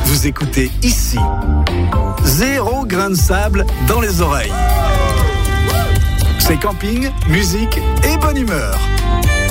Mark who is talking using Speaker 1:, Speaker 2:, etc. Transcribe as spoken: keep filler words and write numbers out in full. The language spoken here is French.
Speaker 1: Vous écoutez ici. Zéro grain de sable dans les oreilles. C'est camping, musique et bonne humeur.